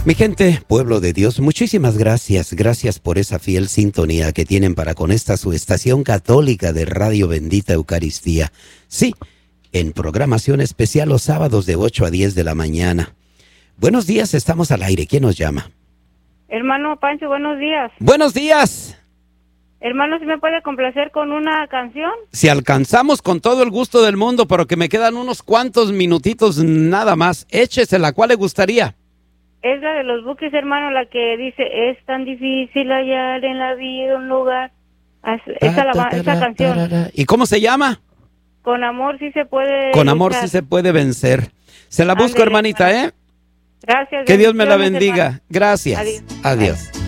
Mi gente, pueblo de Dios, muchísimas gracias. Gracias por esa fiel sintonía que tienen para con esta su estación católica de Radio Bendita Eucaristía. Sí, en programación especial los sábados de 8 a 10 de la mañana. Buenos días, estamos al aire. ¿Quién nos llama? Hermano Pancho, buenos días. Buenos días. Hermano, ¿si me puede complacer con una canción? Si alcanzamos con todo el gusto del mundo, pero que me quedan unos cuantos minutitos nada más. Échesela, ¿cuál le gustaría? Es la de los Buques, hermano, la que dice, es tan difícil hallar en la vida un lugar. Esa canción. ¿Y cómo se llama? Con amor sí se puede. Con amor sí se puede vencer. Se la busco, Ándele, hermanita, hermano. ¿eh? Gracias. Que Dios me la bendiciones, bendiga. hermano. Gracias. Adiós. Adiós.